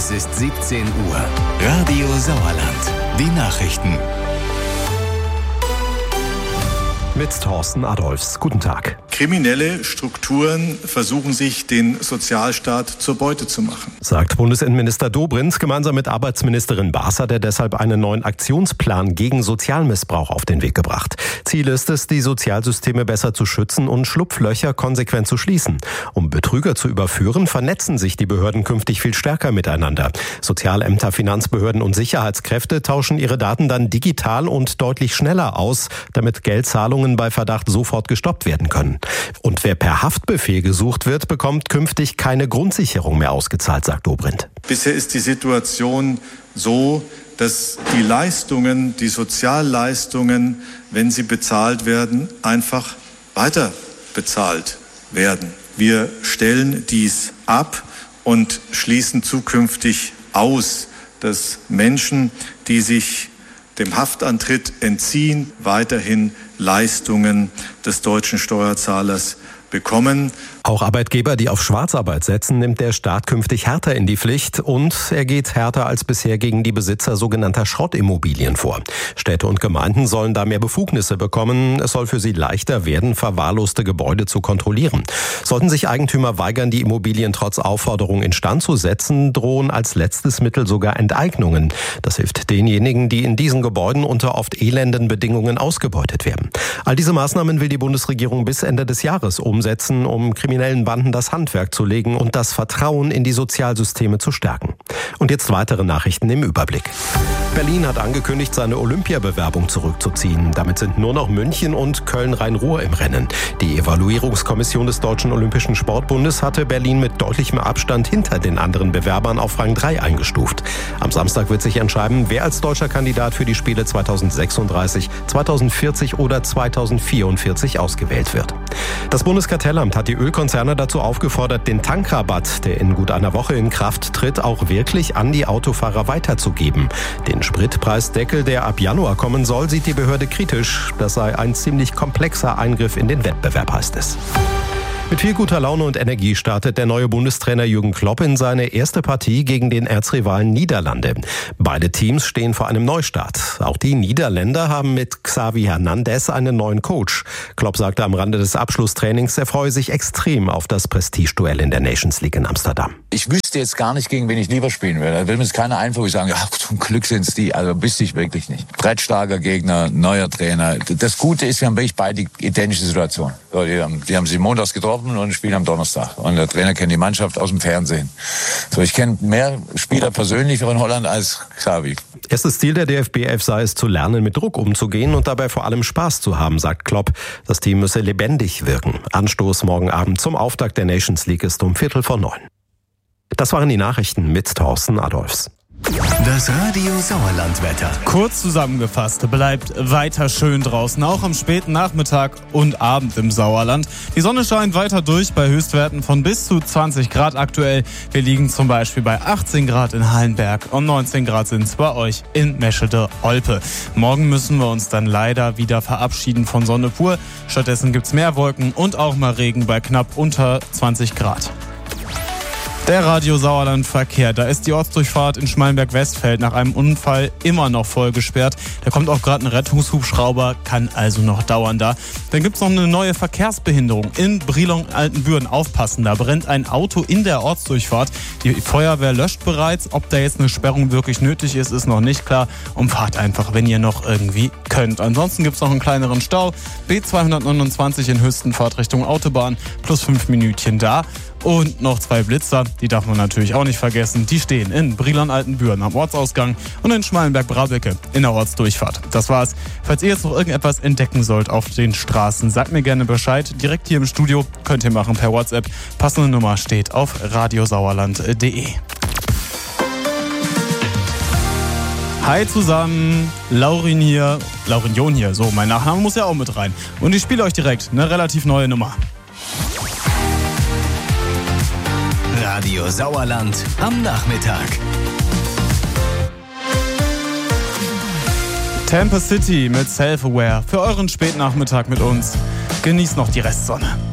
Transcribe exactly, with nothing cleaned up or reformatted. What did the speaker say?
Es ist siebzehn Uhr. Radio Sauerland. Die Nachrichten. Mit Thorsten Adolfs. Guten Tag. Kriminelle Strukturen versuchen sich, den Sozialstaat zur Beute zu machen, sagt Bundesinnenminister Dobrindt gemeinsam mit Arbeitsministerin Baas hat er deshalb einen neuen Aktionsplan gegen Sozialmissbrauch auf den Weg gebracht. Ziel ist es, die Sozialsysteme besser zu schützen und Schlupflöcher konsequent zu schließen. Um Betrüger zu überführen, vernetzen sich die Behörden künftig viel stärker miteinander. Sozialämter, Finanzbehörden und Sicherheitskräfte tauschen ihre Daten dann digital und deutlich schneller aus, damit Geldzahlungen bei Verdacht sofort gestoppt werden können. Und wer per Haftbefehl gesucht wird, bekommt künftig keine Grundsicherung mehr ausgezahlt, sagt Dobrindt. Bisher ist die Situation so, dass die Leistungen, die Sozialleistungen, wenn sie bezahlt werden, einfach weiter bezahlt werden. Wir stellen dies ab und schließen zukünftig aus, dass Menschen, die sich dem Haftantritt entziehen, weiterhin Leistungen des deutschen Steuerzahlers bekommen. Auch Arbeitgeber, die auf Schwarzarbeit setzen, nimmt der Staat künftig härter in die Pflicht und er geht härter als bisher gegen die Besitzer sogenannter Schrottimmobilien vor. Städte und Gemeinden sollen da mehr Befugnisse bekommen. Es soll für sie leichter werden, verwahrloste Gebäude zu kontrollieren. Sollten sich Eigentümer weigern, die Immobilien trotz Aufforderung instand zu setzen, drohen als letztes Mittel sogar Enteignungen. Das hilft denjenigen, die in diesen Gebäuden unter oft elenden Bedingungen ausgebeutet werden. All diese Maßnahmen will die Bundesregierung bis Ende des Jahres umsetzen, um kriminellen Banden das Handwerk zu legen und das Vertrauen in die Sozialsysteme zu stärken. Und jetzt weitere Nachrichten im Überblick. Berlin hat angekündigt, seine Olympiabewerbung zurückzuziehen. Damit sind nur noch München und Köln-Rhein-Ruhr im Rennen. Die Evaluierungskommission des Deutschen Olympischen Sportbundes hatte Berlin mit deutlichem Abstand hinter den anderen Bewerbern auf Rang drei eingestuft. Am Samstag wird sich entscheiden, wer als deutscher Kandidat für die Spiele zweitausendsechsunddreißig, zweitausendvierzig oder zweitausendvierundvierzig ausgewählt wird. Das Bundeskartellamt hat die Ölkonzerne dazu aufgefordert, den Tankrabatt, der in gut einer Woche in Kraft tritt, auch wirklich an die Autofahrer weiterzugeben. Den Spritpreisdeckel, der ab Januar kommen soll, sieht die Behörde kritisch. Das sei ein ziemlich komplexer Eingriff in den Wettbewerb, heißt es. Mit viel guter Laune und Energie startet der neue Bundestrainer Jürgen Klopp in seine erste Partie gegen den Erzrivalen Niederlande. Beide Teams stehen vor einem Neustart. Auch die Niederländer haben mit Xavi Hernandez einen neuen Coach. Klopp sagte am Rande des Abschlusstrainings, er freue sich extrem auf das Prestigeduell in der Nations League in Amsterdam. Ich wüsste jetzt gar nicht, gegen wen ich lieber spielen würde. Da will mir jetzt keiner einfach sagen, ja, zum Glück sind's die. Also wüsste ich wirklich nicht. Brettstarker Gegner, neuer Trainer. Das Gute ist, wir haben wirklich beide identische Situationen. So, die, haben, die haben sich montags getroffen und spielen am Donnerstag. Und der Trainer kennt die Mannschaft aus dem Fernsehen. So, ich kenne mehr Spieler persönlich von Holland als Xavi. Erstes Ziel der D F B elf sei es, zu lernen, mit Druck umzugehen und dabei vor allem Spaß zu haben, sagt Klopp. Das Team müsse lebendig wirken. Anstoß morgen Abend zum Auftakt der Nations League ist um Viertel vor neun. Das waren die Nachrichten mit Thorsten Adolfs. Das Radio Sauerland-Wetter. Kurz zusammengefasst, bleibt weiter schön draußen, auch am späten Nachmittag und Abend im Sauerland. Die Sonne scheint weiter durch bei Höchstwerten von bis zu zwanzig Grad aktuell. Wir liegen zum Beispiel bei achtzehn Grad in Hallenberg und neunzehn Grad sind es bei euch in Meschede-Olpe. Morgen müssen wir uns dann leider wieder verabschieden von Sonne pur. Stattdessen gibt's mehr Wolken und auch mal Regen bei knapp unter zwanzig Grad. Der Radio Sauerland Verkehr. Da ist die Ortsdurchfahrt in Schmalenberg-Westfeld nach einem Unfall immer noch voll gesperrt. Da kommt auch gerade ein Rettungshubschrauber, kann also noch dauern da. Dann gibt's noch eine neue Verkehrsbehinderung in Brilon-Altenbüren. Aufpassen, da brennt ein Auto in der Ortsdurchfahrt. Die Feuerwehr löscht bereits. Ob da jetzt eine Sperrung wirklich nötig ist, ist noch nicht klar. Und fahrt einfach, wenn ihr noch irgendwie könnt. Ansonsten gibt's noch einen kleineren Stau. B zweihundertneunundzwanzig in Hüstenfahrt Richtung Autobahn. Plus fünf Minütchen da. Und noch zwei Blitzer, die darf man natürlich auch nicht vergessen. Die stehen in Brilon-Altenbüren am Ortsausgang und in Schmalenberg-Brabbecke in der Ortsdurchfahrt. Das war's. Falls ihr jetzt noch irgendetwas entdecken sollt auf den Straßen, sagt mir gerne Bescheid. Direkt hier im Studio könnt ihr machen per WhatsApp. Passende Nummer steht auf radiosauerland punkt de. Hi zusammen, Laurin hier, Laurinion hier, so, mein Nachname muss ja auch mit rein. Und ich spiele euch direkt eine relativ neue Nummer. Radio Sauerland am Nachmittag. Tampa City mit Self-Aware für euren Spätnachmittag mit uns. Genießt noch die Restsonne.